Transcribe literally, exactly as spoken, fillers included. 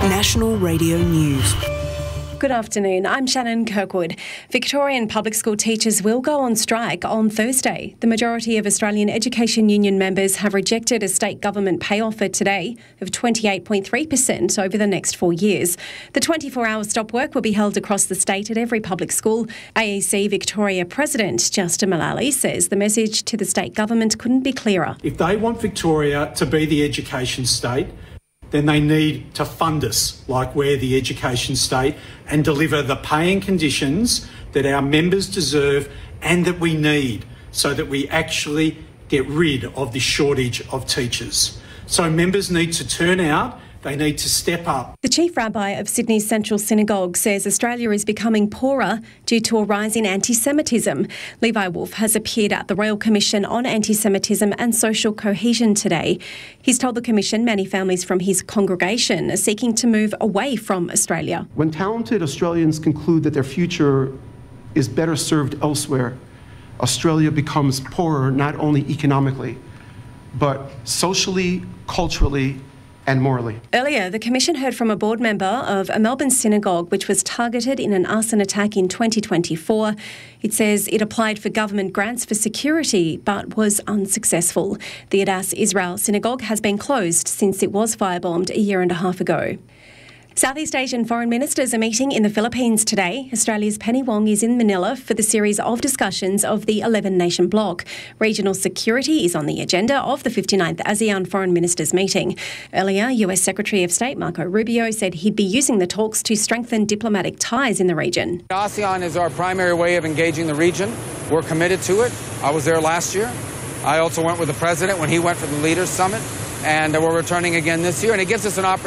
National Radio News. Good afternoon, I'm Shannon Kirkwood. Victorian public school teachers will go on strike on Thursday. The majority of Australian Education Union members have rejected a state government pay offer today of twenty-eight point three percent over the next four years. The twenty-four hour stop work will be held across the state at every public school. A E C Victoria President Justin Mullally says the message to the state government couldn't be clearer. If they want Victoria to be the education state, then they need to fund us like we're the education state and deliver the pay and conditions that our members deserve and that we need so that we actually get rid of this shortage of teachers. So members need to turn out. They need to step up. The Chief Rabbi of Sydney's Central Synagogue says Australia is becoming poorer due to a rise in anti-Semitism. Levi Wolf has appeared at the Royal Commission on Anti-Semitism and Social Cohesion today. He's told the Commission many families from his congregation are seeking to move away from Australia. When talented Australians conclude that their future is better served elsewhere, Australia becomes poorer not only economically, but socially, culturally, and morally. Earlier, the Commission heard from a board member of a Melbourne synagogue which was targeted in an arson attack in twenty twenty-four. It says it applied for government grants for security but was unsuccessful. The Adass Israel synagogue has been closed since it was firebombed a year and a half ago. Southeast Asian foreign ministers are meeting in the Philippines today. Australia's Penny Wong is in Manila for the series of discussions of the eleven-nation bloc. Regional security is on the agenda of the fifty-ninth ASEAN Foreign Ministers meeting. Earlier, U S Secretary of State Marco Rubio said he'd be using the talks to strengthen diplomatic ties in the region. ASEAN is our primary way of engaging the region. We're committed to it. I was there last year. I also went with the president when he went for the Leaders Summit, and we're returning again this year, and it gives us an opportunity